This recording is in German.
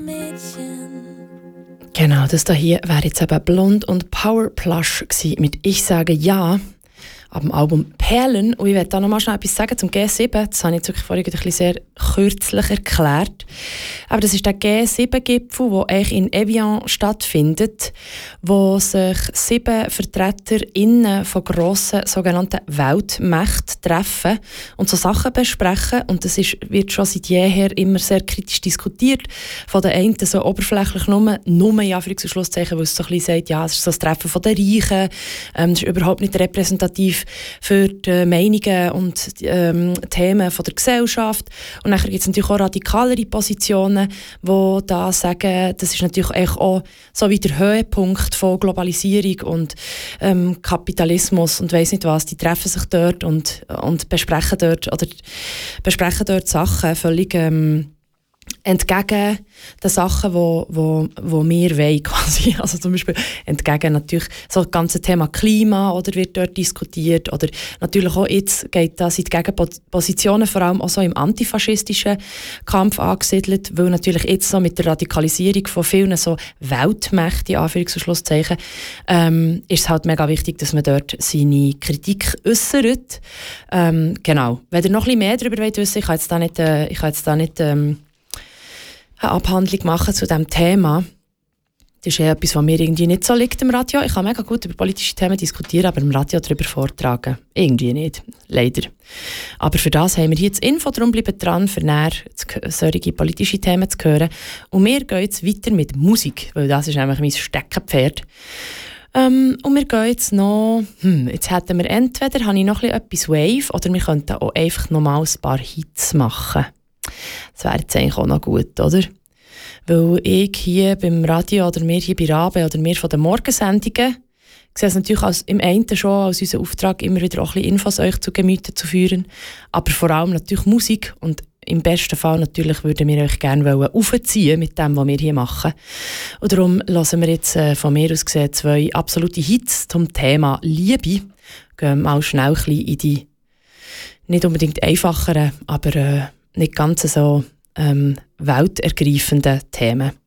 Genau, das hier wäre jetzt eben Blond und Power Plush gewesen mit «Ich sage ja» ab dem Album «Perlen». Und ich werde da noch mal schnell etwas sagen zum G7. Das habe ich jetzt wirklich vorhin ein bisschen sehr kürzlich erklärt. Aber das ist der G7-Gipfel, der eigentlich in Evian stattfindet, wo sich 7 VertreterInnen von grossen sogenannten Weltmächten treffen und so Sachen besprechen. Und das wird schon seit jeher immer sehr kritisch diskutiert. Von den einen so oberflächlich nur in Anführungs- und Schlusszeichen, weil es so ein bisschen sagt, ja, es ist so das Treffen der Reichen, das ist überhaupt nicht repräsentativ für die Meinungen und Themen von der Gesellschaft. Und dann gibt es natürlich auch radikalere Positionen, die da sagen, das ist natürlich auch so wie der Höhepunkt von Globalisierung und Kapitalismus und weiss nicht was. Die treffen sich dort und besprechen dort Sachen völlig entgegen den Sachen, wo wir wollen, quasi. Also zum Beispiel entgegen natürlich so das ganze Thema Klima oder wird dort diskutiert oder natürlich auch jetzt geht das in die Gegenpositionen vor allem auch so im antifaschistischen Kampf angesiedelt, weil natürlich jetzt so mit der Radikalisierung von vielen so Weltmächten, Anführungs- und Schlusszeichen, ist es halt mega wichtig, dass man dort seine Kritik äußert. Genau. Wenn ihr noch ein bisschen mehr darüber wollt wissen, ich kann jetzt da nicht eine Abhandlung machen zu diesem Thema. Das ist etwas, was mir irgendwie nicht so liegt im Radio. Ich kann mega gut über politische Themen diskutieren, aber im Radio darüber vortragen. Irgendwie nicht. Leider. Aber für das haben wir hier das Info, darum bleibt dran, für näher solche politische Themen zu hören. Und wir gehen jetzt weiter mit Musik, weil das ist nämlich mein Steckenpferd. Und wir gehen jetzt noch, jetzt hätten wir entweder habe ich noch etwas Wave oder wir könnten auch einfach noch mal ein paar Hits machen. Das wäre jetzt eigentlich auch noch gut, oder? Weil ich hier beim Radio oder wir hier bei Rabe oder wir von den Morgensendungen sehe es natürlich im einen schon als unseren Auftrag, immer wieder auch ein bisschen Infos euch zu Gemüte zu führen, aber vor allem natürlich Musik und im besten Fall natürlich würden wir euch gerne aufziehen mit dem, was wir hier machen. Und darum hören wir jetzt von mir aus gesehen 2 absolute Hits zum Thema Liebe. Gehen wir mal schnell ein bisschen in die nicht unbedingt einfacheren, aber nicht ganz so weltergreifenden Themen.